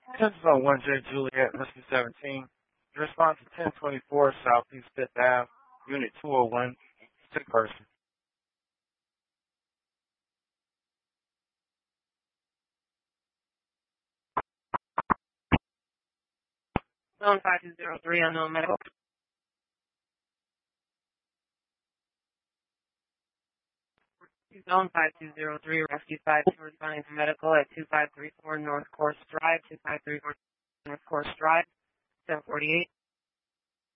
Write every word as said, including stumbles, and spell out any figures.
Census on one J Juliet, Rescue seventeen. In response to ten twenty-four Southeast fifth Avenue, Unit two oh one, sick person. Zone five two zero three, unknown medical. Zone five two zero three, Rescue five two, responding to medical at two five three four North Course Drive, two five three four North Course Drive, seven forty-eight.